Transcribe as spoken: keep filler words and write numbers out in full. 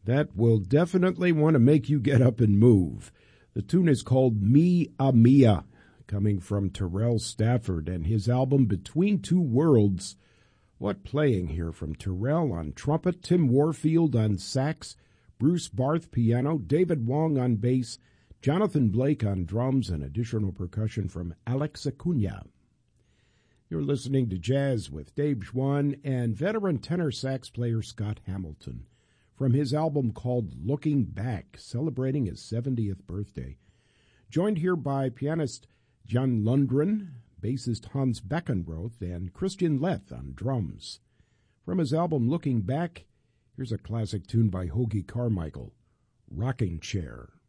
That will definitely want to make you get up and move. The tune is called Me a Mia, coming from Terrell Stafford and his album Between Two Worlds. What playing here from Terrell on trumpet, Tim Warfield on sax, Bruce Barth piano, David Wong on bass, Jonathan Blake on drums, and additional percussion from Alex Acuna. You're listening to Jazz with Dave Schwann and veteran tenor sax player Scott Hamilton from his album called Looking Back, celebrating his seventieth birthday. Joined here by pianist Jan Lundgren, bassist Hans Beckenroth, and Christian Leth on drums. From his album Looking Back, here's a classic tune by Hoagy Carmichael, Rocking Chair.